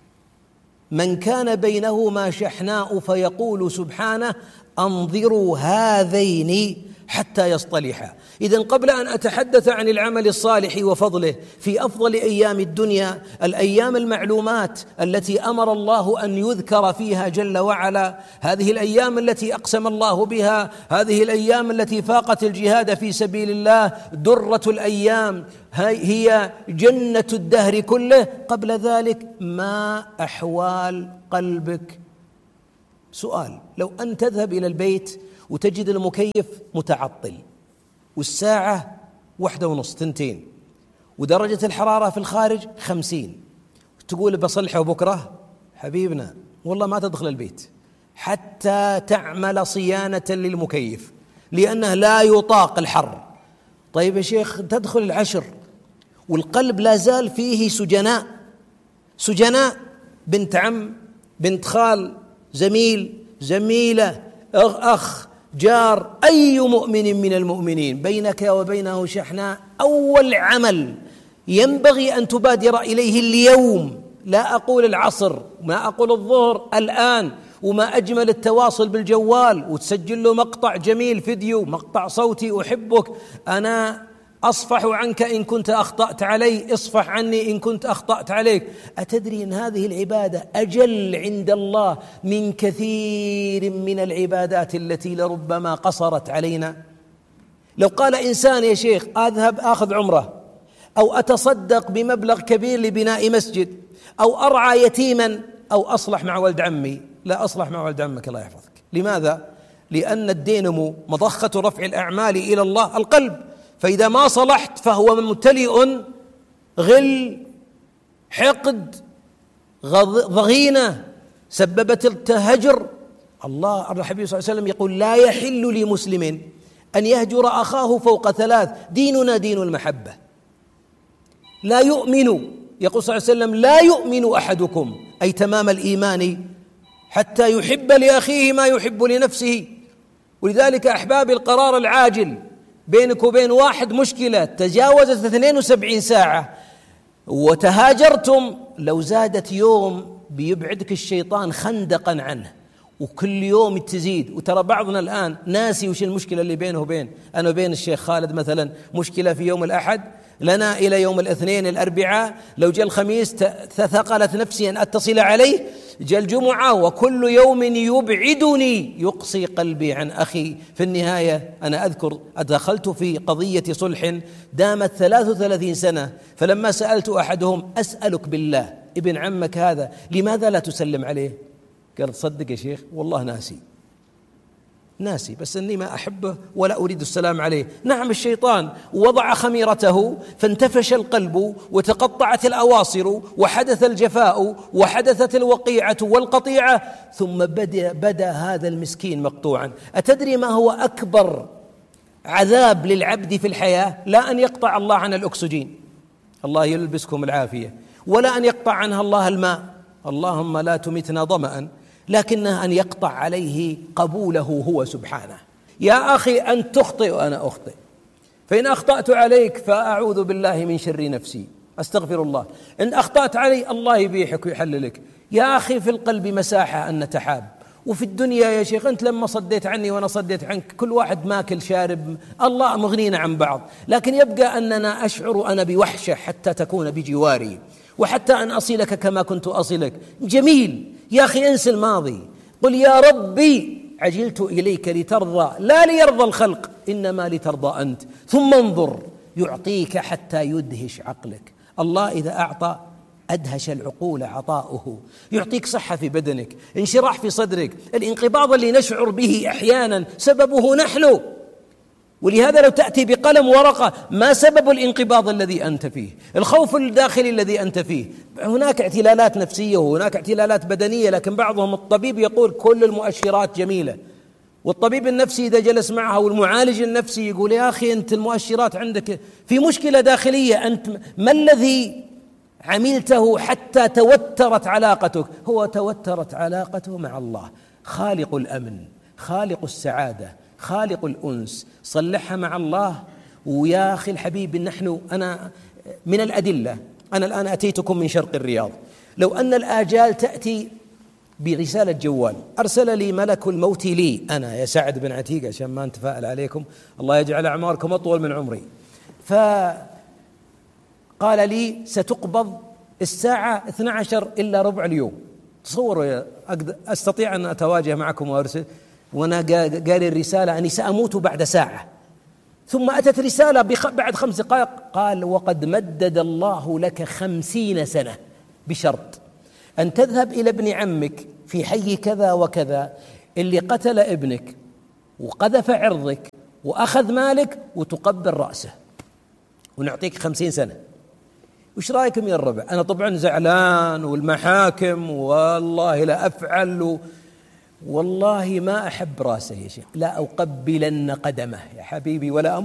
من كان بينهما شحناء فيقول سبحانه: أنظروا هذين حتى يصطلحا. إذن قبل أن أتحدث عن العمل الصالح وفضله، في أفضل أيام الدنيا الأيام المعلومات التي أمر الله أن يذكر فيها جل وعلا، هذه الأيام التي أقسم الله بها، هذه الأيام التي فاقت الجهاد في سبيل الله، درة الأيام، هي جنة الدهر كله. قبل ذلك ما أحوال قلبك؟ سؤال: لو أن تذهب إلى البيت وتجد المكيف متعطل والساعة 1:30 2 ودرجة الحرارة في الخارج 50، تقول بصلحه بكرة، حبيبنا والله ما تدخل البيت حتى تعمل صيانة للمكيف لأنه لا يطاق الحر. طيب يا شيخ تدخل العشر والقلب لا زال فيه سجناء، بنت عم، بنت خال، زميل، زميلة، أخ، جار، أي مؤمن من المؤمنين بينك وبينه شحناء. أول عمل ينبغي أن تبادر إليه اليوم، لا أقول العصر، ما أقول الظهر، الآن. وما أجمل التواصل بالجوال وتسجل له مقطع جميل، فيديو، مقطع صوتي: أحبك، أنا أصفح عنك إن كنت أخطأت علي، اصفح عني إن كنت أخطأت عليك. أتدري أن هذه العبادة أجل عند الله من كثير من العبادات التي لربما قصرت علينا؟ لو قال إنسان: يا شيخ أذهب أخذ عمرة، أو أتصدق بمبلغ كبير لبناء مسجد، أو أرعى يتيما، أو أصلح مع ولد عمي، لا أصلح مع ولد عمك الله يحفظك. لماذا؟ لأن الدينمو مضخة رفع الأعمال إلى الله القلب، فإذا ما صلحت فهو ممتلئ غل، حقد، ضغينة سببت التهجر. الله الحبيب صلى الله عليه وسلم يقول: لا يحل لمسلم أن يهجر أخاه فوق 3، ديننا دين المحبة. لا يؤمن، يقول صلى الله عليه وسلم: لا يؤمن أحدكم، أي تمام الإيمان، حتى يحب لأخيه ما يحب لنفسه. ولذلك أحبابي القرار العاجل بينك وبين واحد مشكلة تجاوزت 72 ساعة وتهاجرتم، لو زادت يوم بيبعدك الشيطان خندقا عنه، وكل يوم تزيد. وترى بعضنا الآن ناسي وش المشكلة اللي بينه وبين أنا وبين الشيخ خالد مثلا، مشكلة في يوم الأحد لنا إلى يوم الاثنين الأربعاء، لو جاء الخميس ثقلت نفسي أن أتصل عليه، جاء الجمعة وكل يوم يبعدني يقصي قلبي عن أخي. في النهاية أنا أذكر دخلت في قضية صلح دامت 33 سنة، فلما سألت أحدهم: أسألك بالله ابن عمك هذا لماذا لا تسلم عليه؟ قال: تصدق يا شيخ والله ناسي، بس أني ما أحبه ولا أريد السلام عليه. نعم، الشيطان وضع خميرته فانتفش القلب وتقطعت الأواصر وحدث الجفاء وحدثت الوقيعة والقطيعة، ثم بدأ هذا المسكين مقطوعا. أتدري ما هو أكبر عذاب للعبد في الحياة؟ لا أن يقطع الله عن الأكسجين، الله يلبسكم العافية، ولا أن يقطع عنها الله الماء، اللهم لا تمتنا ظمأ، لكنه أن يقطع عليه قبوله هو سبحانه. يا أخي أنت تخطئ وأنا أخطئ، فإن أخطأت عليك فأعوذ بالله من شر نفسي، أستغفر الله. إن أخطأت علي الله يبيحك ويحللك. يا أخي في القلب مساحة أن نتحاب. وفي الدنيا يا شيخ أنت لما صديت عني وأنا صديت عنك، كل واحد ماكل شارب، الله مغنينا عن بعض، لكن يبقى أننا أشعر أنا بوحشة حتى تكون بجواري، وحتى أن أصلك كما كنت أصلك. جميل يا أخي، انسى الماضي، قل: يا ربي عجلت إليك لترضى، لا ليرضى الخلق، إنما لترضى أنت، ثم انظر يعطيك حتى يدهش عقلك. الله إذا أعطى أدهش العقول عطاؤه، يعطيك صحة في بدنك، انشراح في صدرك. الانقباض اللي نشعر به أحيانا سببه نحن، ولهذا لو تأتي بقلم ورقة: ما سبب الانقباض الذي أنت فيه؟ الخوف الداخلي الذي أنت فيه. هناك اعتلالات نفسية وهناك اعتلالات بدنية، لكن بعضهم الطبيب يقول كل المؤشرات جميلة، والطبيب النفسي إذا جلس معها والمعالج النفسي يقول: يا أخي أنت المؤشرات عندك في مشكلة داخلية، أنت ما الذي عملته حتى توترت علاقتك؟ هو توترت علاقته مع الله، خالق الأمن، خالق السعادة، خالق الأنس، صلحها مع الله. ويا أخي الحبيب، أنا من الأدلة، أنا الآن أتيتكم من شرق الرياض، لو أن الآجال تأتي برسالة جوال. أرسل لي ملك الموت لي أنا يا سعد بن عتيق، عشان ما نتفائل عليكم، الله يجعل أعماركم أطول من عمري. فقال لي ستقبض الساعة 12 إلا ربع اليوم. تصوروا أستطيع أن أتواجه معكم وأرسل، وأنا قال الرسالة أني سأموت بعد ساعة. ثم أتت رسالة بعد 5 دقائق، قال وقد مدد الله لك 50 سنة بشرط أن تذهب إلى ابن عمك في حي كذا وكذا اللي قتل ابنك وقذف عرضك وأخذ مالك، وتقبل رأسه ونعطيك 50 سنة. وش رأيكم يا الربع؟ أنا طبعا زعلان، والمحاكم والله لا أفعل، والله ما أحب رأسه يا شيخ، لا أقبلن قدمه يا حبيبي ولا